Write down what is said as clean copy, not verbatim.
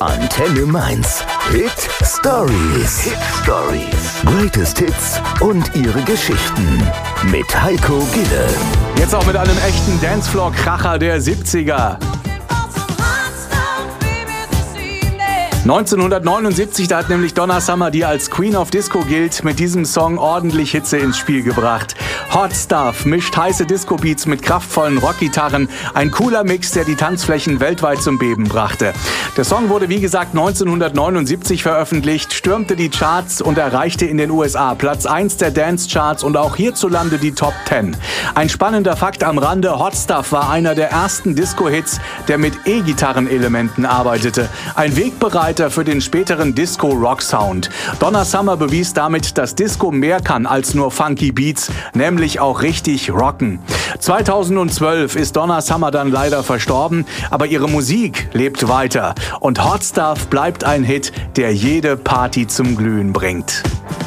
Antenne Mainz. Hit Stories. Hit Stories. Greatest Hits und ihre Geschichten. Mit Heiko Gille. Jetzt auch mit einem echten Dancefloor-Kracher der 70er. 1979, da hat nämlich Donna Summer, die als Queen of Disco gilt, mit diesem Song ordentlich Hitze ins Spiel gebracht. Hot Stuff mischt heiße Disco-Beats mit kraftvollen Rockgitarren. Ein cooler Mix, der die Tanzflächen weltweit zum Beben brachte. Der Song wurde, wie gesagt, 1979 veröffentlicht, stürmte die Charts und erreichte in den USA Platz 1 der Dance-Charts und auch hierzulande die Top 10. Ein spannender Fakt am Rande: Hot Stuff war einer der ersten Disco-Hits, der mit E-Gitarren-Elementen arbeitete. Ein Wegbereiter für den späteren Disco-Rock-Sound. Donna Summer bewies damit, dass Disco mehr kann als nur funky Beats, nämlich auch richtig rocken. 2012 ist Donna Summer dann leider verstorben, aber ihre Musik lebt weiter. Und Hot Stuff bleibt ein Hit, der jede Party zum Glühen bringt.